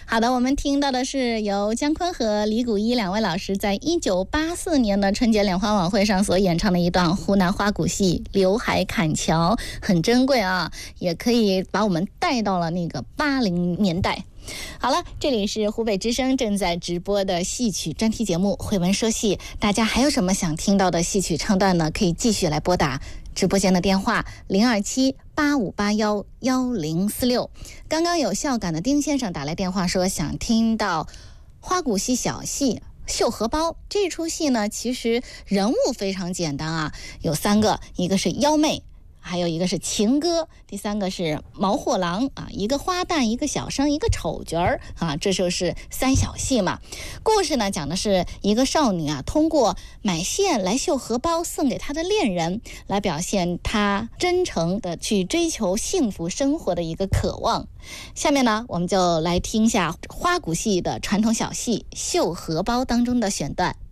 好的，我们听到的是由姜昆和李谷一两位老师在1984年的春节联欢晚会上所演唱的一段湖南花鼓戏《刘海砍樵》，很珍贵啊，也可以把我们带到了那个80年代。好了，这里是湖北之声正在直播的戏曲专题节目《慧闻说戏》，大家还有什么想听到的戏曲唱段呢？可以继续来拨打直播间的电话027-8581-1046。刚刚有孝感的丁先生打来电话说想听到花鼓戏小戏绣荷包。这出戏呢，其实人物非常简单啊，有3个，一个是幺妹，还有一个是情歌，第3个是毛货郎啊，一个花旦，一个小生，一个丑角儿啊，这就是3小戏嘛。故事呢讲的是一个少女啊，通过买线来绣荷包送给她的恋人，来表现她真诚的去追求幸福生活的一个渴望。下面呢，我们就来听一下花鼓戏的传统小戏绣荷包当中的选段。